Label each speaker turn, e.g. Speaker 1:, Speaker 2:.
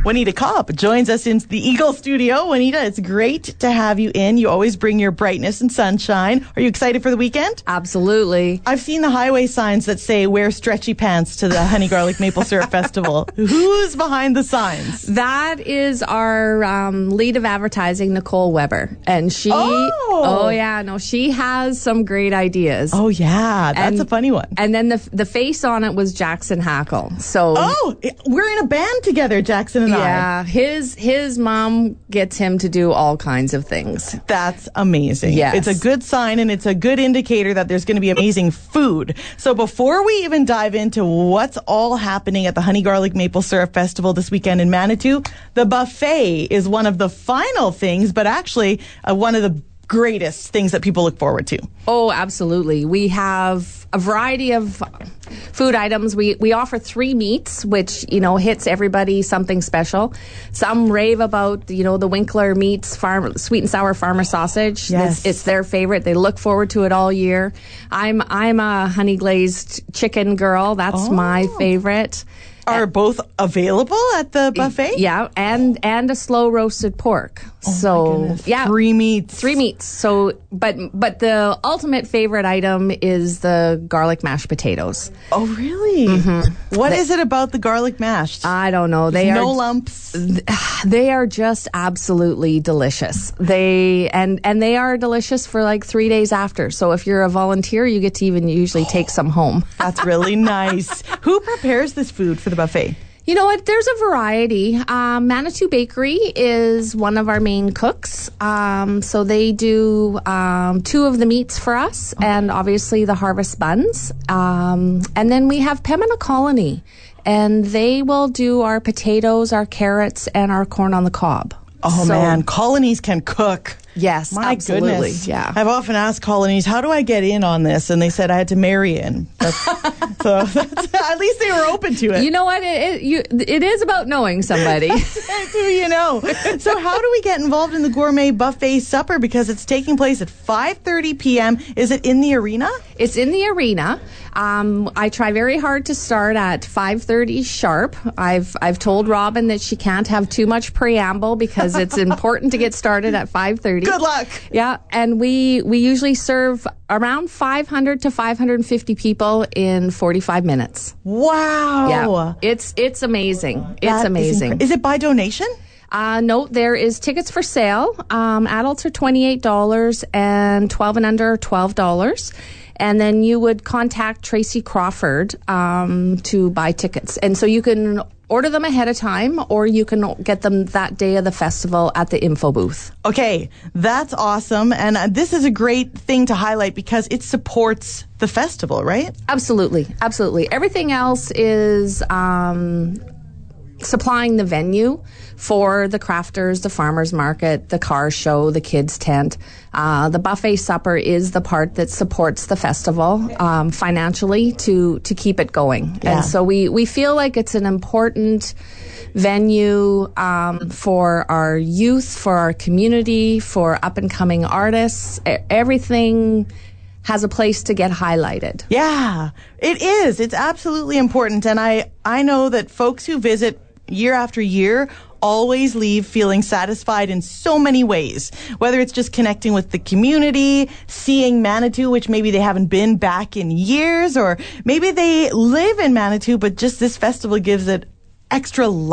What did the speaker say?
Speaker 1: Juanita Kopp joins us in the Eagle studio. Juanita, it's great to have you in. You always bring your brightness and sunshine. Are you excited for the weekend?
Speaker 2: Absolutely.
Speaker 1: I've seen the highway signs that say wear stretchy pants to the Honey Garlic Maple Syrup Festival. Who's behind the signs?
Speaker 2: That is our lead of advertising, Nicole Weber. And she, she has some great ideas.
Speaker 1: Oh, yeah. That's a funny one.
Speaker 2: And then the face on it was Jackson Hackle. So,
Speaker 1: we're in a band together, Jackson and I.
Speaker 2: Yeah, his mom gets him to do all kinds of things.
Speaker 1: That's amazing.
Speaker 2: Yes.
Speaker 1: It's a good sign, and it's a good indicator that there's going to be amazing food. So before we even dive into what's all happening at the Honey Garlic Maple Syrup Festival this weekend in Manitou, the buffet is one of the final things, but actually one of the greatest things that people look forward to.
Speaker 2: Oh, absolutely. We have a variety of food items. We offer 3 meats, which, hits everybody something special. Some rave about, the Winkler Meats sweet and sour farmer sausage.
Speaker 1: Yes.
Speaker 2: It's their favorite. They look forward to it all year. I'm a honey glazed chicken girl. That's my favorite.
Speaker 1: Are both available at the buffet?
Speaker 2: Yeah, and a slow roasted pork.
Speaker 1: Oh my goodness. 3 meats.
Speaker 2: 3 meats. So, but the ultimate favorite item is the garlic mashed potatoes.
Speaker 1: Oh, really?
Speaker 2: Mm-hmm.
Speaker 1: What is it about the garlic mashed?
Speaker 2: I don't know.
Speaker 1: No lumps.
Speaker 2: They are just absolutely delicious. They are delicious for like 3 days after. So if you're a volunteer, you get to even usually take some home.
Speaker 1: That's really nice. Who prepares this food for the buffet?
Speaker 2: You know what? There's a variety. Manitou Bakery is one of our main cooks. So they do 2 of the meats for us, and obviously the harvest buns. And then we have Pembina Colony, and they will do our potatoes, our carrots, and our corn on the cob.
Speaker 1: Oh, man. Colonies can cook.
Speaker 2: Yes,
Speaker 1: my
Speaker 2: absolutely.
Speaker 1: Goodness.
Speaker 2: Yeah.
Speaker 1: I've often asked colonies, how do I get in on this? And they said I had to marry in. So at least they were open to it.
Speaker 2: You know what? It is about knowing somebody.
Speaker 1: That's who you know. So how do we get involved in the gourmet buffet supper? Because it's taking place at 5:30 p.m. Is it in the arena?
Speaker 2: It's in the arena. I try very hard to start at 5:30 sharp. I've told Robin that she can't have too much preamble because it's important to get started at 5:30.
Speaker 1: Good luck.
Speaker 2: Yeah, and we usually serve around 500 to 550 people in 45 minutes.
Speaker 1: Wow.
Speaker 2: Yeah, it's amazing. It's amazing.
Speaker 1: Is it by donation?
Speaker 2: No, there is tickets for sale. Adults are $28 and 12 and under are $12. And then you would contact Tracy Crawford to buy tickets. And so you can order them ahead of time, or you can get them that day of the festival at the info booth. Okay,
Speaker 1: that's awesome. And this is a great thing to highlight because it supports the festival, right?
Speaker 2: Absolutely. Absolutely. Everything else is supplying the venue for the crafters, the farmers market, the car show, the kids tent. The buffet supper is the part that supports the festival financially to keep it going.
Speaker 1: Yeah.
Speaker 2: And so we feel like it's an important venue for our youth, for our community, for up and coming artists. Everything has a place to get highlighted.
Speaker 1: Yeah, it is. It's absolutely important. And I know that folks who visit year after year always leave feeling satisfied in so many ways, whether it's just connecting with the community, seeing Manitou, which maybe they haven't been back in years, or maybe they live in Manitou, but just this festival gives it extra life.